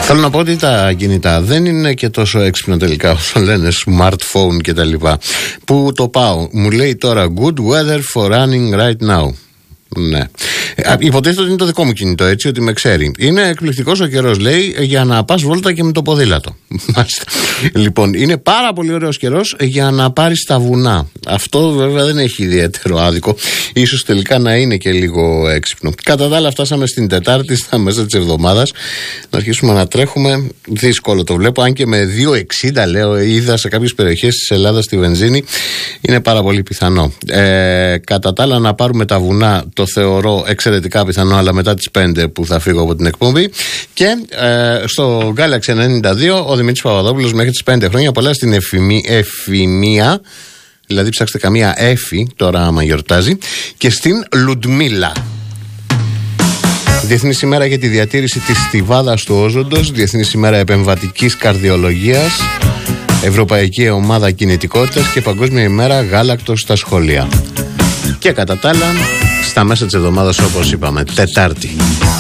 Θέλω να πω ότι τα κινητά δεν είναι και τόσο έξυπνα τελικά όσο λένε smartphone και τα λοιπά. Πού το πάω, μου λέει τώρα good weather for running right now. Ναι. Υποτίθεται ότι είναι το δικό μου κινητό, έτσι, ότι με ξέρει. Είναι εκπληκτικός ο καιρός, λέει, για να πας βόλτα και με το ποδήλατο. Λοιπόν, είναι πάρα πολύ ωραίος καιρός για να πάρεις τα βουνά. Αυτό βέβαια δεν έχει ιδιαίτερο άδικο. Ίσως τελικά να είναι και λίγο έξυπνο. Κατά τα άλλα, φτάσαμε στην Τετάρτη, στα μέσα της εβδομάδας. Να αρχίσουμε να τρέχουμε. Δύσκολο το βλέπω, αν και με 2,60 λέω, είδα σε κάποιες περιοχές της Ελλάδας στη βενζίνη. Είναι πάρα πολύ πιθανό. Κατά τα άλλα, να πάρουμε τα βουνά το θεωρώ εξαιρετικά πιθανό, αλλά μετά τις 5 που θα φύγω από την εκπομπή. Και στο Galaxy 92 ο Δημήτρης Παπαδόπουλος μέχρι τις 5 χρόνια πολλά στην Εφημία, δηλαδή ψάξτε καμία Έφη τώρα άμα γιορτάζει, και στην Λουντμίλα. Διεθνής ημέρα για τη διατήρηση της στιβάδας του όζοντος, Διεθνής ημέρα επεμβατικής καρδιολογίας, Ευρωπαϊκή ομάδα κινητικότητας και Παγκόσμια ημέρα γάλακτος στα σχολεία. Και κατά τα άλλα, στα μέσα της εβδομάδας, όπως είπαμε, Τετάρτη.